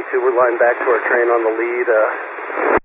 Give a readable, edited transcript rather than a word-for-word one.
2, we're lined back to our train on the lead.